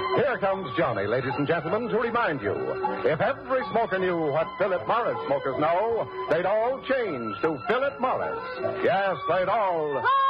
Here comes Johnny, ladies and gentlemen, to remind you. If every smoker knew what Philip Morris smokers know, they'd all change to Philip Morris. Yes, they'd all...